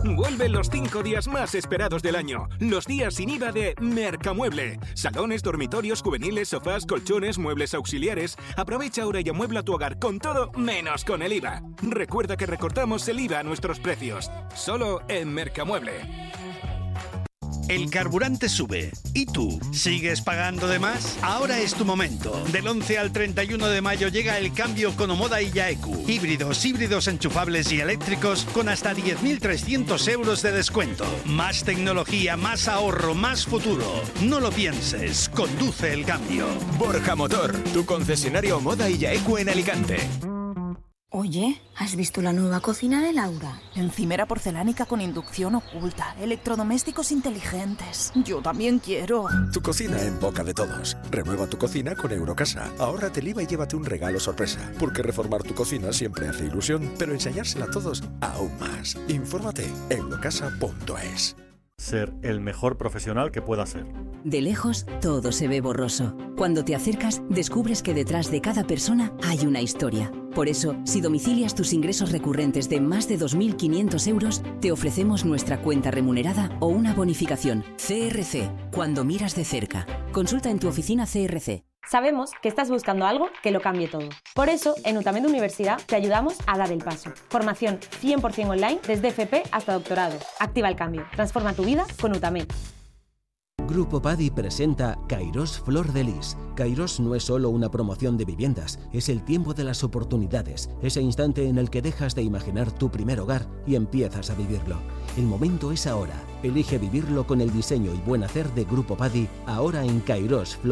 Vuelven los 5 días más esperados del año. Los días sin IVA de Mercamueble. Salones, dormitorios, juveniles, sofás, colchones, muebles auxiliares. Aprovecha ahora y amuebla tu hogar con todo menos con el IVA. Recuerda que recortamos el IVA a nuestros precios. Solo en Mercamueble. El carburante sube. ¿Y tú? ¿Sigues pagando de más? Ahora es tu momento. Del 11 al 31 de mayo llega el cambio con Omoda y Yaeku. Híbridos enchufables y eléctricos con hasta 10.300 euros de descuento. Más tecnología, más ahorro, más futuro. No lo pienses. Conduce el cambio. Borja Motor, tu concesionario Omoda y Yaeku en Alicante. Oye, ¿has visto la nueva cocina de Laura? Encimera porcelánica con inducción oculta, electrodomésticos inteligentes. Yo también quiero. Tu cocina en boca de todos. Renueva tu cocina con Eurocasa. Ahórrate el IVA y llévate un regalo sorpresa. Porque reformar tu cocina siempre hace ilusión, pero enseñársela a todos aún más. Infórmate en eurocasa.es. Ser el mejor profesional que pueda ser. De lejos, todo se ve borroso. Cuando te acercas, descubres que detrás de cada persona hay una historia. Por eso, si domicilias tus ingresos recurrentes de más de 2.500 euros, te ofrecemos nuestra cuenta remunerada o una bonificación. CRC, cuando miras de cerca. Consulta en tu oficina CRC. Sabemos que estás buscando algo que lo cambie todo. Por eso, en Utamed Universidad te ayudamos a dar el paso. Formación 100% online desde FP hasta doctorado. Activa el cambio. Transforma tu vida con Utamed. Grupo Padi presenta Kairos Flor de Lis. Kairos no es solo una promoción de viviendas, es el tiempo de las oportunidades, ese instante en el que dejas de imaginar tu primer hogar y empiezas a vivirlo. El momento es ahora. Elige vivirlo con el diseño y buen hacer de Grupo Padi, ahora en Kairos Flor